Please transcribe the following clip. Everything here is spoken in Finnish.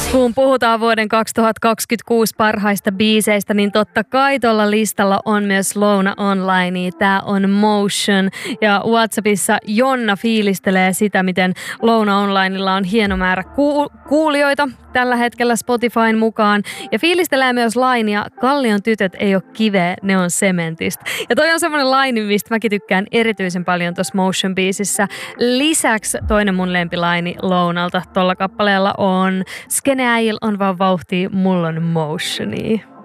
Kun puhutaan vuoden 2026 parhaista biiseistä, niin totta kai tuolla listalla on myös Louna Online. Tää on Motion ja WhatsAppissa Jonna fiilistelee sitä, miten Louna Onlinella on hieno määrä kuulijoita tällä hetkellä Spotifyn mukaan. Ja fiilistelee myös lainia Kallion tytöt ei ole kiveä, ne on sementistä. Ja toi on semmonen laini, mistä mäkin tykkään erityisen paljon tuossa Motion-biisissä. Lisäksi toinen mun lempilaini Lounalta tolla kappaleella on Skeneäjil on vaan vauhtia, mulla on motionia.